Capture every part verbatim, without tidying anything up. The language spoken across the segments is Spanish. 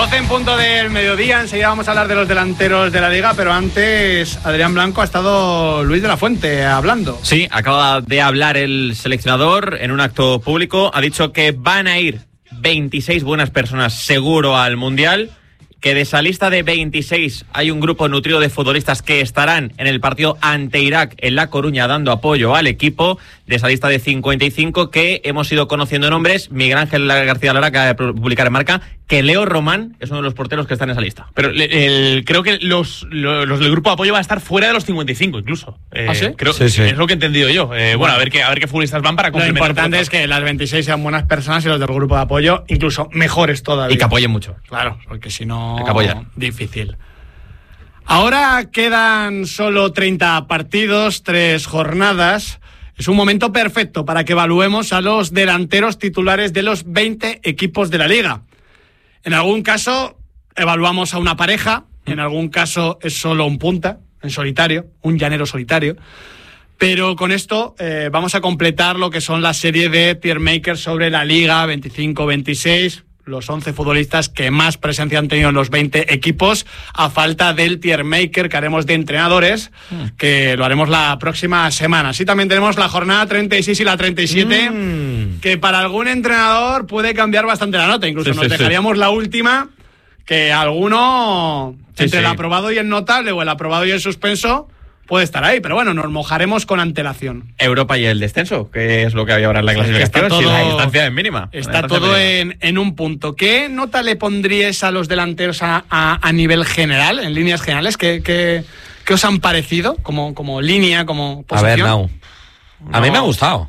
doce en punto del mediodía, enseguida vamos a hablar de los delanteros de la Liga, pero antes Adrián Blanco ha estado Luis de la Fuente hablando. Sí, acaba de hablar el seleccionador en un acto público, ha dicho que van a ir veintiséis buenas personas seguro al Mundial, que de esa lista de veintiséis hay un grupo nutrido de futbolistas que estarán en el partido ante Irak en La Coruña dando apoyo al equipo. De esa lista de cincuenta y cinco que hemos ido conociendo nombres, Miguel Ángel García Lara acaba de publicar en Marca que Leo Román es uno de los porteros que está en esa lista. Pero el, el, creo que los, los, los del grupo de apoyo van a estar fuera de los cincuenta y cinco incluso. Eh, ¿Ah, sí? Creo, sí, sí. Es lo que he entendido yo. Eh, bueno, bueno, a ver qué, a ver qué futbolistas van para Lo complementar. importante es que las veintiséis sean buenas personas y los del grupo de apoyo incluso mejores todavía. Y que apoyen mucho. Claro, porque si no, hay que apoyar. Difícil. Ahora quedan solo treinta partidos, tres jornadas. Es un momento perfecto para que evaluemos a los delanteros titulares de los veinte equipos de la Liga. En algún caso evaluamos a una pareja, en algún caso es solo un punta, en solitario, un llanero solitario. Pero con esto eh, vamos a completar lo que son la serie de tier makers sobre la Liga veinticinco veintiséis, los once futbolistas que más presencia han tenido en los veinte equipos, a falta del tier maker que haremos de entrenadores, mm. que lo haremos la próxima semana. Así también tenemos la jornada treinta y seis y la treinta y siete, mm. que para algún entrenador puede cambiar bastante la nota. Incluso sí, nos sí, dejaríamos sí. la última, que alguno, sí, entre sí. el aprobado y el notable, o el aprobado y el suspenso, puede estar ahí, pero bueno, nos mojaremos con antelación. Europa y el descenso, que es lo que había ahora en la clasificación, todo, si la distancia es mínima. Está todo en, en un punto. ¿Qué nota le pondríais a los delanteros a, a, a nivel general, en líneas generales? ¿Qué, qué, qué os han parecido como, como línea, como posición? A ver, Nau, a no, mí me ha gustado.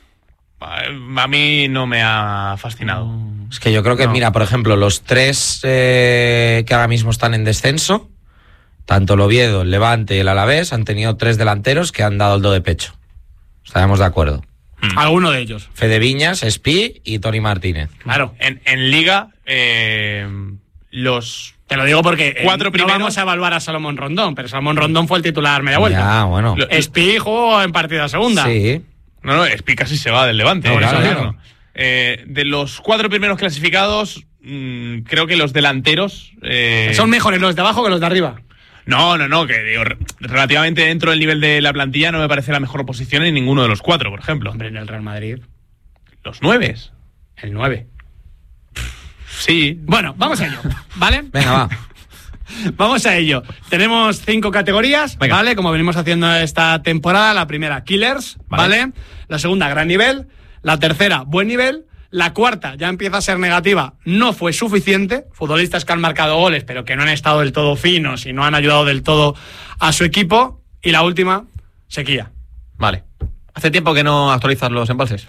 A mí no me ha fascinado. Es que yo creo que, no. mira, por ejemplo, los tres eh, que ahora mismo están en descenso, tanto el Oviedo, el Levante y el Alavés han tenido tres delanteros que han dado el do de pecho. Estaremos de acuerdo. Mm. Alguno de ellos. Fede Viñas, Espi y Toni Martínez. Claro, en, en Liga, eh, los... Te lo digo porque cuatro no primeros... vamos a evaluar a Salomón Rondón, pero Salomón Rondón fue el titular media vuelta. Ya, bueno. Espi jugó en partida segunda. Sí. No, no, Espi casi se va del Levante. No, eh, claro, eso, claro. Eh, de los cuatro primeros clasificados, mmm, creo que los delanteros... Eh... Son mejores los de abajo que los de arriba. No, no, no, que digo, relativamente dentro del nivel de la plantilla no me parece la mejor posición en ninguno de los cuatro, por ejemplo. Hombre, en el Real Madrid. Los nueves. El nueve. Sí. Bueno, vamos a ello, ¿vale? Venga, va. Vamos a ello. Tenemos cinco categorías, Venga. ¿vale? Como venimos haciendo esta temporada. La primera, killers, ¿vale? ¿vale? La segunda, gran nivel. La tercera, buen nivel. La cuarta ya empieza a ser negativa, no fue suficiente. Futbolistas que han marcado goles, pero que no han estado del todo finos y no han ayudado del todo a su equipo. Y la última, sequía. Vale. Hace tiempo que no actualizas los embalses.